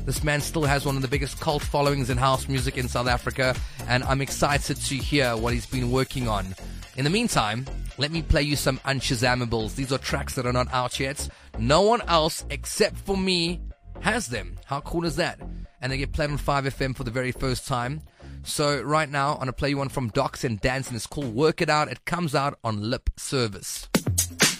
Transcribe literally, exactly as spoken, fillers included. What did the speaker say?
This man still has one of the biggest cult followings in house music in South Africa, and I'm excited to hear what he's been working on. In the meantime, let me play you some Unshazamables. These are tracks that are not out yet. No one else except for me has them. How cool is that? And they get played on five F M for the very first time. So right now, I'm going to play you one from Docs and Dance, and it's called Work It Out. It comes out on Lip Service.